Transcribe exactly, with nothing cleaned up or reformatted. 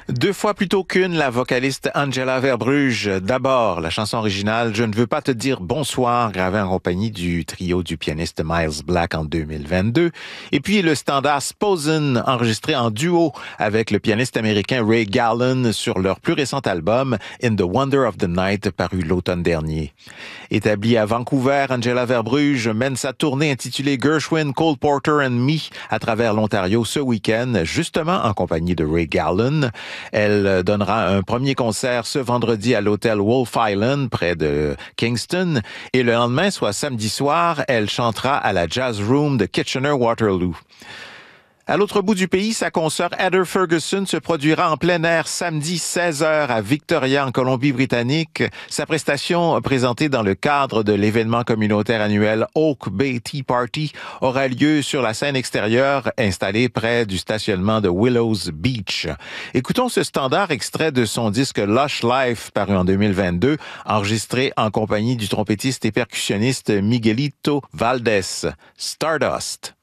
Deux fois plutôt qu'une, la vocaliste Angela Verbrugge. D'abord, la chanson originale Je ne veux pas te dire bonsoir, gravée en compagnie du trio du pianiste Miles Black en deux mille vingt-deux. Et puis le standard Sposen, enregistré en duo avec le pianiste américain Ray Gallen sur leur plus récent album In the Wonder of the Night, paru l'automne dernier. Établie à Vancouver, Angela Verbrugge mène sa tournée intitulée Gershwin, Cole Porter and Me à travers l'Ontario ce week-end, justement en compagnie de Ray Gallen. Elle donnera un premier concert ce vendredi à l'hôtel Wolf Island, près de Kingston. Et le lendemain, soit samedi soir, elle chantera à la Jazz Room de Kitchener-Waterloo. À l'autre bout du pays, sa consoeur Heather Ferguson se produira en plein air samedi seize heures à Victoria, en Colombie-Britannique. Sa prestation, présentée dans le cadre de l'événement communautaire annuel Oak Bay Tea Party, aura lieu sur la scène extérieure installée près du stationnement de Willows Beach. Écoutons ce standard extrait de son disque Lush Life, paru en deux mille vingt-deux, enregistré en compagnie du trompettiste et percussionniste Miguelito Valdés. Stardust.